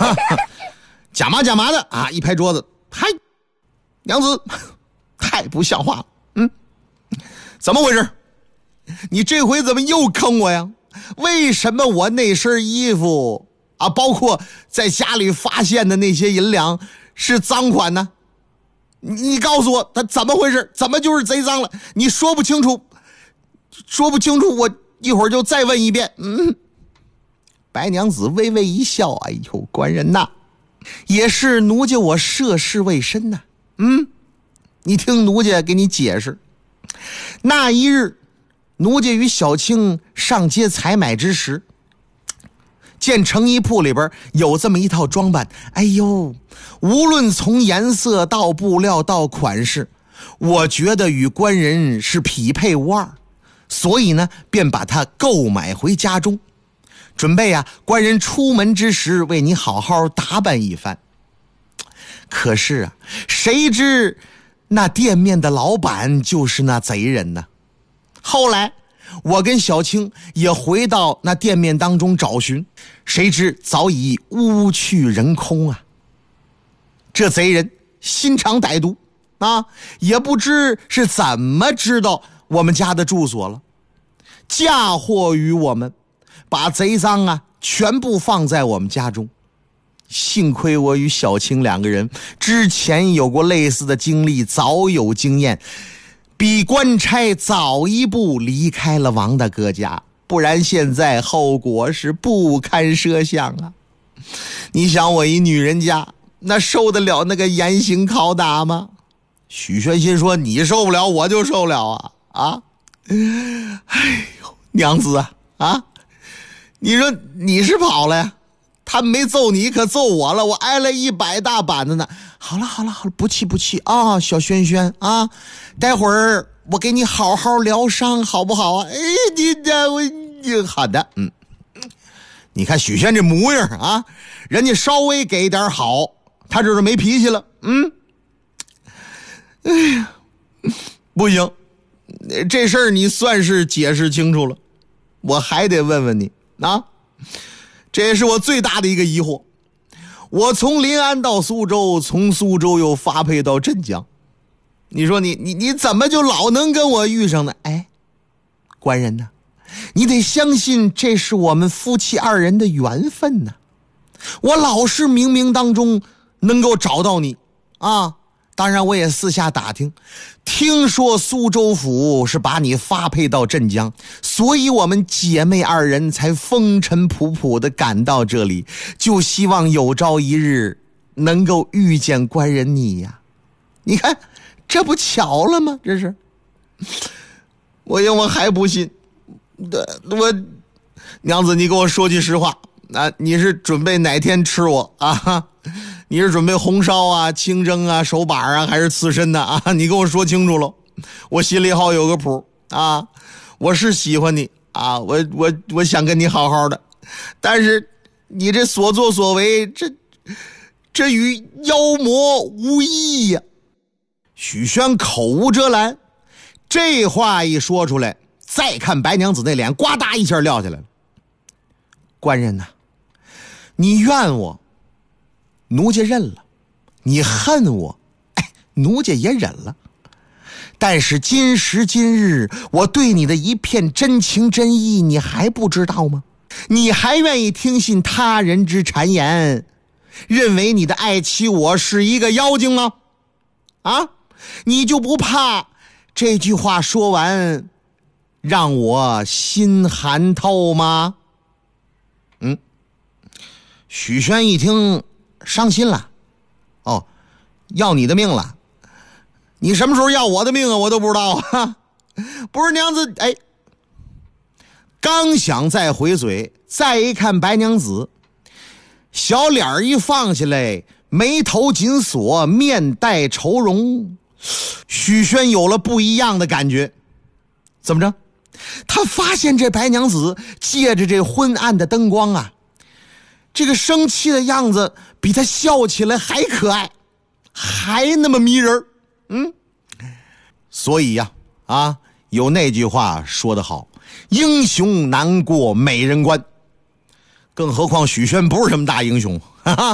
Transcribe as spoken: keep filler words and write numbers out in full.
干嘛干嘛的啊！一拍桌子，嗨，娘子，太不像话了。嗯，怎么回事？你这回怎么又坑我呀？为什么我那身衣服啊，包括在家里发现的那些银两是赃款呢？你你告诉我，他怎么回事？怎么就是贼赃了？你说不清楚，说不清楚，我一会儿就再问一遍。嗯，白娘子微微一笑，哎呦，官人呐，也是奴家我涉世未深呐。嗯，你听奴家给你解释。那一日，奴家与小青上街采买之时，见成衣铺里边有这么一套装扮，哎呦，无论从颜色到布料到款式，我觉得与官人是匹配无二，所以呢，便把它购买回家中，准备啊，官人出门之时为你好好打扮一番。可是啊，谁知那店面的老板就是那贼人呢。后来我跟小青也回到那店面当中找寻，谁知早已屋去人空啊。这贼人心肠歹毒啊，也不知是怎么知道我们家的住所了，嫁祸于我们，把贼赃啊全部放在我们家中。幸亏我与小青两个人之前有过类似的经历，早有经验，比官差早一步离开了王大哥家，不然现在后果是不堪设想啊！你想我一女人家，那受得了那个严刑拷打吗？许宣心说：“你受不了，我就受了啊！啊，哎呦，娘子啊啊！你说你是跑了呀？他没揍你，可揍我了，我挨了一百大板子呢。好了好了好了，不气不气啊，小轩轩啊，待会儿我给你好好疗伤，好不好啊？哎，你的我你好的，嗯，你看许轩这模样啊，人家稍微给点好，他这是没脾气了，嗯，哎呀，不行，这事儿你算是解释清楚了，我还得问问你啊。这也是我最大的一个疑惑。我从临安到苏州，从苏州又发配到镇江，你说你你你怎么就老能跟我遇上呢？哎，官人呢，你得相信这是我们夫妻二人的缘分呢。我老是冥冥当中能够找到你啊。当然我也私下打听，听说苏州府是把你发配到镇江，所以我们姐妹二人才风尘仆仆地赶到这里，就希望有朝一日能够遇见官人你呀。你看这不巧了吗？这是我因为还不信，我娘子你给我说句实话啊，你是准备哪天吃我啊？你是准备红烧啊、清蒸啊、手把啊，还是刺身的啊？你跟我说清楚了，我心里好有个谱啊。我是喜欢你啊，我我我想跟你好好的，但是你这所作所为，这这与妖魔无异呀。许宣口无遮拦，这话一说出来，再看白娘子那脸，呱嗒一下撂下来了。官人呐、啊，你怨我，奴家认了；你恨我，哎，奴家也忍了。但是今时今日，我对你的一片真情真意，你还不知道吗？你还愿意听信他人之谗言，认为你的爱妻我是一个妖精吗？啊，你就不怕这句话说完，让我心寒透吗？嗯，许宣一听伤心了，哦，要你的命了。你什么时候要我的命啊？我都不知道啊！不是娘子，哎，刚想再回嘴，再一看白娘子，小脸一放下来，眉头紧锁，面带愁容，许宣有了不一样的感觉。怎么着？他发现这白娘子借着这昏暗的灯光啊，这个生气的样子比他笑起来还可爱，还那么迷人。嗯，所以呀、啊，啊，有那句话说得好，英雄难过美人关。更何况许宣不是什么大英雄，哈哈。